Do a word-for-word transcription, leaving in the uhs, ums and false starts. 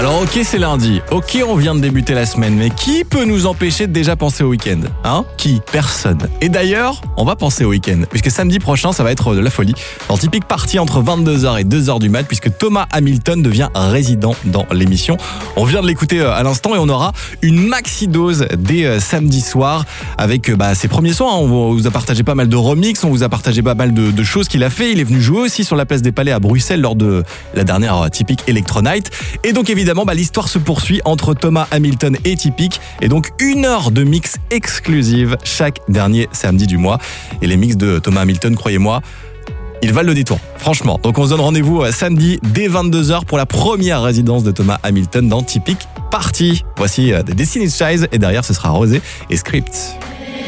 Alors ok, c'est lundi, ok, on vient de débuter la semaine, mais qui peut nous empêcher de déjà penser au week-end? Hein? Qui? Personne. Et d'ailleurs, on va penser au week-end, puisque samedi prochain, ça va être de la folie. Dans Typique Party entre vingt-deux heures et deux heures du mat, puisque Thomas Hamilton devient résident dans l'émission. On vient de l'écouter à l'instant et on aura une maxi dose dès samedi soir avec bah, ses premiers sons. On vous a partagé pas mal de remix, on vous a partagé pas mal de, de choses qu'il a fait. Il est venu jouer aussi sur la place des Palais à Bruxelles lors de la dernière Typique Electro Night. Et donc évidemment, bah, l'histoire se poursuit entre Thomas Hamilton et Typique. Et donc une heure de mix exclusive chaque dernier samedi du mois. Et les mix de Thomas Hamilton, croyez-moi, ils valent le détour, franchement. Donc on se donne rendez-vous samedi dès vingt-deux heures pour la première résidence de Thomas Hamilton dans Typique Party. Voici des Destiny's Child et derrière ce sera Rosé et Script.